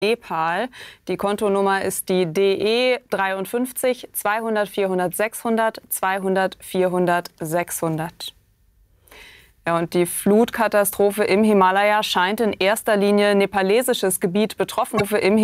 Nepal. Die Kontonummer ist die DE 53 200 400 600 200 400 600. Ja, und die Flutkatastrophe im Himalaya scheint in erster Linie nepalesisches Gebiet betroffen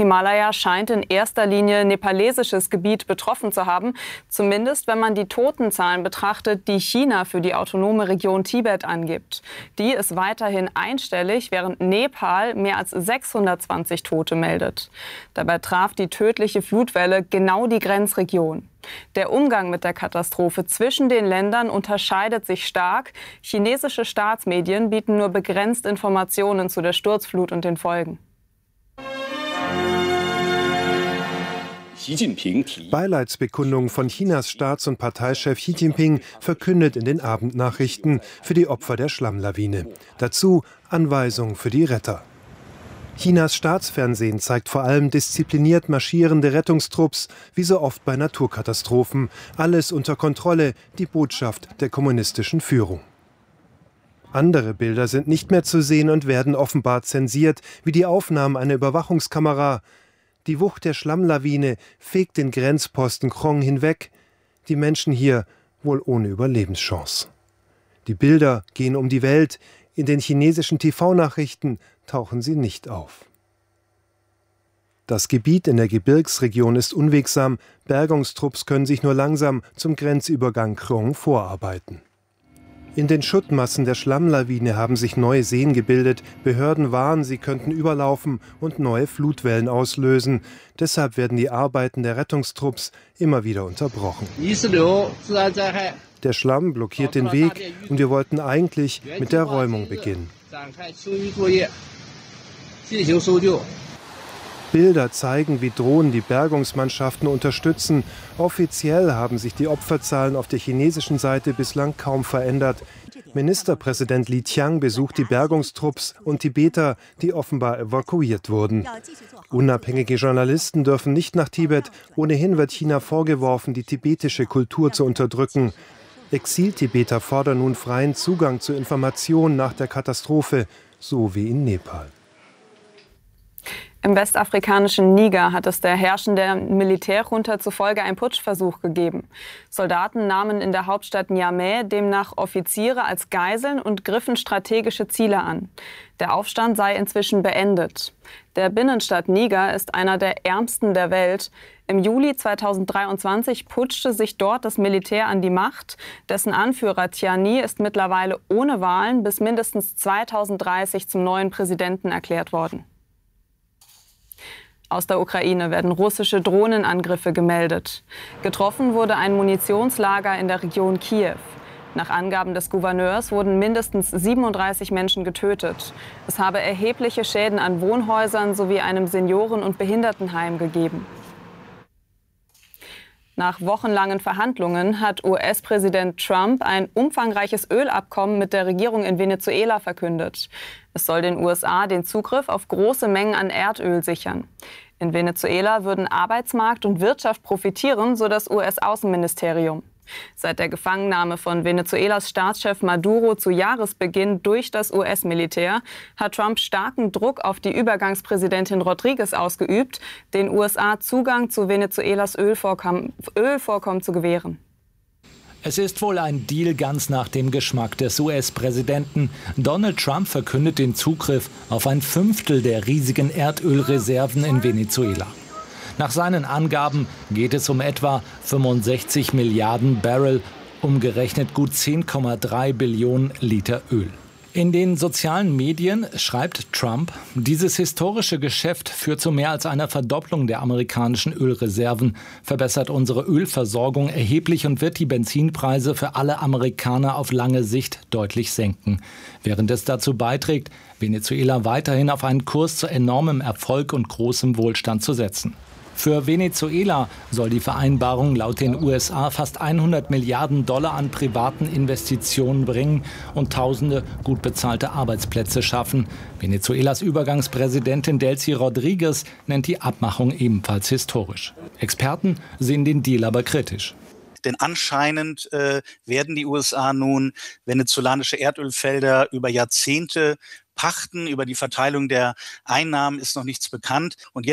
zu haben. Zumindest wenn man die Totenzahlen betrachtet, die China für die autonome Region Tibet angibt. Die ist weiterhin einstellig, während Nepal mehr als 620 Tote meldet. Dabei traf die tödliche Flutwelle genau die Grenzregion. Der Umgang mit der Katastrophe zwischen den Ländern unterscheidet sich stark. Chinesische Staatsmedien bieten nur begrenzt Informationen zu der Sturzflut und den Folgen. Beileidsbekundung von Chinas Staats- und Parteichef Xi Jinping verkündet in den Abendnachrichten für die Opfer der Schlammlawine. Dazu Anweisungen für die Retter. Chinas Staatsfernsehen zeigt vor allem diszipliniert marschierende Rettungstrupps, wie so oft bei Naturkatastrophen. Alles unter Kontrolle, die Botschaft der kommunistischen Führung. Andere Bilder sind nicht mehr zu sehen und werden offenbar zensiert, wie die Aufnahmen einer Überwachungskamera. Die Wucht der Schlammlawine fegt den Grenzposten Khrong hinweg. Die Menschen hier wohl ohne Überlebenschance. Die Bilder gehen um die Welt. In den chinesischen TV-Nachrichten tauchen sie nicht auf. Das Gebiet in der Gebirgsregion ist unwegsam. Bergungstrupps können sich nur langsam zum Grenzübergang Khrong vorarbeiten. In den Schuttmassen der Schlammlawine haben sich neue Seen gebildet. Behörden warnen, sie könnten überlaufen und neue Flutwellen auslösen. Deshalb werden die Arbeiten der Rettungstrupps immer wieder unterbrochen. Der Schlamm blockiert den Weg und wir wollten eigentlich mit der Räumung beginnen. Bilder zeigen, wie Drohnen die Bergungsmannschaften unterstützen. Offiziell haben sich die Opferzahlen auf der chinesischen Seite bislang kaum verändert. Ministerpräsident Li Qiang besucht die Bergungstrupps und Tibeter, die offenbar evakuiert wurden. Unabhängige Journalisten dürfen nicht nach Tibet. Ohnehin wird China vorgeworfen, die tibetische Kultur zu unterdrücken. Exil-Tibeter fordern nun freien Zugang zu Informationen nach der Katastrophe, so wie in Nepal. Im westafrikanischen Niger hat es der herrschenden Militärjunta zufolge einen Putschversuch gegeben. Soldaten nahmen in der Hauptstadt Niamey demnach Offiziere als Geiseln und griffen strategische Ziele an. Der Aufstand sei inzwischen beendet. Der Binnenstadt Niger ist einer der ärmsten der Welt. Im Juli 2023 putschte sich dort das Militär an die Macht. Dessen Anführer Tiani ist mittlerweile ohne Wahlen bis mindestens 2030 zum neuen Präsidenten erklärt worden. Aus der Ukraine werden russische Drohnenangriffe gemeldet. Getroffen wurde ein Munitionslager in der Region Kiew. Nach Angaben des Gouverneurs wurden mindestens 37 Menschen getötet. Es habe erhebliche Schäden an Wohnhäusern sowie einem Senioren- und Behindertenheim gegeben. Nach wochenlangen Verhandlungen hat US-Präsident Trump ein umfangreiches Ölabkommen mit der Regierung in Venezuela verkündet. Es soll den USA den Zugriff auf große Mengen an Erdöl sichern. In Venezuela würden Arbeitsmarkt und Wirtschaft profitieren, so das US-Außenministerium. Seit der Gefangennahme von Venezuelas Staatschef Maduro zu Jahresbeginn durch das US-Militär hat Trump starken Druck auf die Übergangspräsidentin Rodriguez ausgeübt, den USA Zugang zu Venezuelas Ölvorkommen zu gewähren. Es ist wohl ein Deal ganz nach dem Geschmack des US-Präsidenten. Donald Trump verkündet den Zugriff auf ein Fünftel der riesigen Erdölreserven in Venezuela. Nach seinen Angaben geht es um etwa 65 Milliarden Barrel, umgerechnet gut 10,3 Billionen Liter Öl. In den sozialen Medien schreibt Trump, dieses historische Geschäft führt zu mehr als einer Verdopplung der amerikanischen Ölreserven, verbessert unsere Ölversorgung erheblich und wird die Benzinpreise für alle Amerikaner auf lange Sicht deutlich senken, während es dazu beiträgt, Venezuela weiterhin auf einen Kurs zu enormem Erfolg und großem Wohlstand zu setzen. Für Venezuela soll die Vereinbarung laut den USA fast 100 Milliarden Dollar an privaten Investitionen bringen und tausende gut bezahlte Arbeitsplätze schaffen. Venezuelas Übergangspräsidentin Delcy Rodriguez nennt die Abmachung ebenfalls historisch. Experten sehen den Deal aber kritisch. Denn anscheinend werden die USA nun venezolanische Erdölfelder über Jahrzehnte pachten. Über die Verteilung der Einnahmen ist noch nichts bekannt. Und